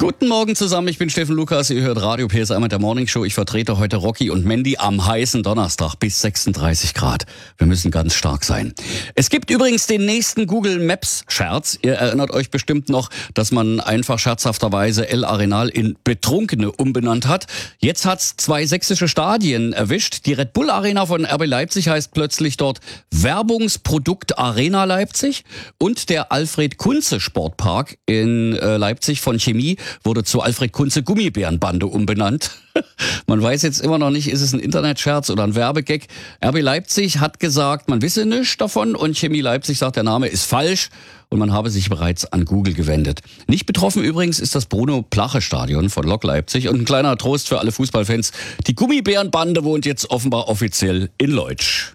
Guten Morgen zusammen, ich bin Steffen Lukas, ihr hört Radio PSA mit der Morning Show. Ich vertrete heute Rocky und Mandy am heißen Donnerstag bis 36 Grad. Wir müssen ganz stark sein. Es gibt übrigens den nächsten Google Maps Scherz. Ihr erinnert euch bestimmt noch, dass man einfach scherzhafterweise El Arenal in Betrunkene umbenannt hat. Jetzt hat's 2 sächsische Stadien erwischt. Die Red Bull Arena von RB Leipzig heißt plötzlich dort Werbungsprodukt Arena Leipzig und der Alfred Kunze Sportpark in Leipzig von Chemie wurde zur Alfred Kunze Gummibärenbande umbenannt. Man weiß jetzt immer noch nicht, ist es ein Internetscherz oder ein Werbegag. RB Leipzig hat gesagt, man wisse nichts davon und Chemie Leipzig sagt, der Name ist falsch und man habe sich bereits an Google gewendet. Nicht betroffen übrigens ist das Bruno-Plache-Stadion von Lok Leipzig und ein kleiner Trost für alle Fußballfans. Die Gummibärenbande wohnt jetzt offenbar offiziell in Leutsch.